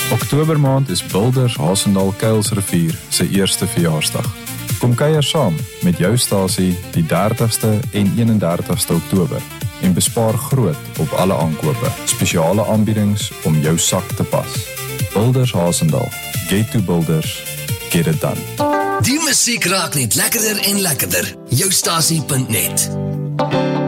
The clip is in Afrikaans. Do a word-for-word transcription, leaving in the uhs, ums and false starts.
Oktobermaand is Builders Hasendaal Kuilsrivier se eerste verjaarsdag. Kom kuier saam met jou stasie die dertigste en eenendertigste Oktober en bespaar groot op alle aankope. Spesiale aanbiedings om jou sak te pas. Builders Hasendaal. Get to Builders. Get it done. Die musiek raak net lekkerder en lekkerder. Joustasie punt net